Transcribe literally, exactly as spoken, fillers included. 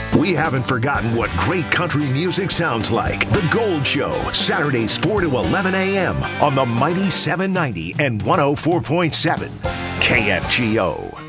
We haven't forgotten what great country music sounds like. The Gold Show, Saturdays four to eleven a.m. on the Mighty seven ninety and one oh four point seven K F G O.